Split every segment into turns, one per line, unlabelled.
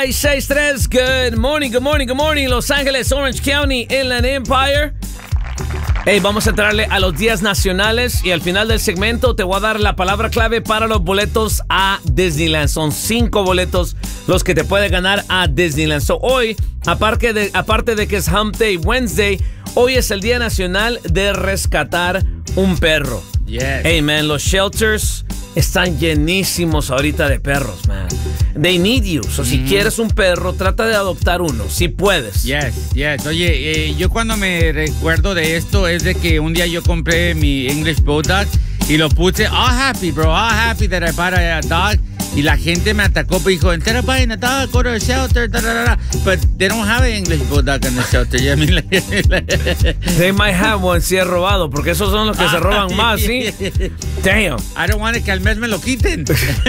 6-3, good morning, good morning, good morning. Los Ángeles, Orange County, Inland Empire. Hey, vamos a entrarle a los días nacionales y al final del segmento te voy a dar la palabra clave para los boletos a Disneyland. Son 5 boletos los que te puede ganar a Disneyland. So, hoy, aparte de que es Hump Day Wednesday, hoy es el Día Nacional de Rescatar un Perro.
Yes.
Hey, man, los shelters están llenísimos ahorita de perros, man. They need you. So, si quieres un perro, trata de adoptar uno, si puedes.
Yes. Oye, yo cuando me recuerdo de esto es de que un día yo compré mi English Bulldog y lo puse all happy that I bought a dog. Y la gente me atacó, pero dijo, instead of buying a dog, go to a shelter, But they don't have an English Bulldog in the shelter. I mean,
They might have one si es robado, porque esos son los que se roban más, ¿sí? Damn.
I don't want que al mes me lo quiten.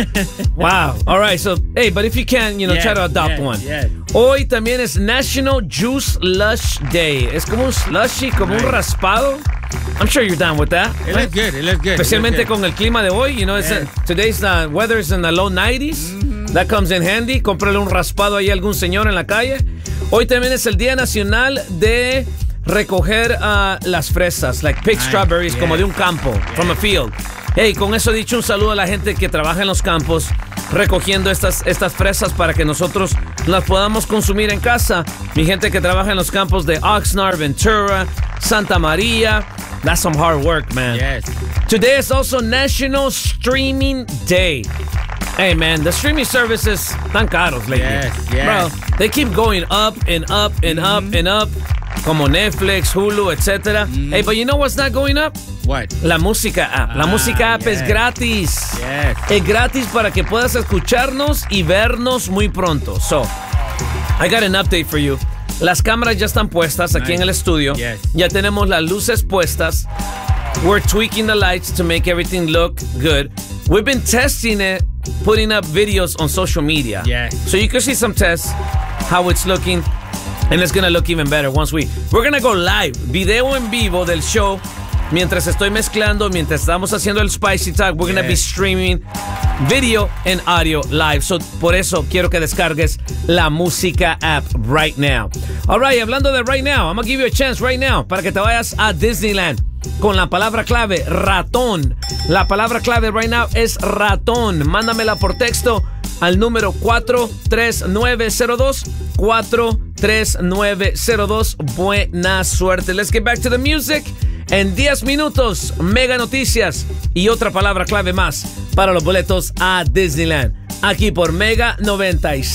Wow. All right, so, hey, but if you can, try to adopt one.
Yes.
Hoy también es National Juice Lush Day. Es como un slushy, como un raspado. I'm sure you're down with that.
It looks good.
Especialmente con el clima de hoy. Today's weather's in the low 90s. That comes in handy. Cómprale un raspado ahí a algún señor en la calle. Hoy también es el Día Nacional de recoger las fresas, like pick strawberries, como de un campo, from a field. Hey, con eso dicho, un saludo a la gente que trabaja en los campos recogiendo estas fresas para que nosotros las podamos consumir en casa. Mi gente que trabaja en los campos de Oxnard, Ventura, Santa María. That's some hard work, man.
Yes.
Today is also National Streaming Day. Hey, man, the streaming services tan caros lately.
Yes.
Bro, they keep going up and up and up and up. Como Netflix, Hulu, etc. Hey, but you know what's not going up?
What?
La música app. La música app es gratis.
Yes.
Es gratis para que puedas escucharnos y vernos muy pronto. So, I got an update for you. Las cámaras ya están puestas aquí en el estudio.
Yes.
Ya tenemos las luces puestas. We're tweaking the lights to make everything look good. We've been testing it, putting up videos on social media.
Yes.
So you can see some tests, how it's looking. And it's gonna look even better once we're gonna go live, video en vivo del show. Mientras estoy mezclando, mientras estamos haciendo el Spicy Talk, we're gonna be streaming video and audio live. So, por eso quiero que descargues la música app right now. All right, hablando de right now, I'm gonna give you a chance right now para que te vayas a Disneyland con la palabra clave, ratón. La palabra clave right now es ratón. Mándamela por texto al número 43902. 43902. Buena suerte. Let's get back to the music. En 10 minutos, mega noticias y otra palabra clave más para los boletos a Disneyland. Aquí por Mega 96.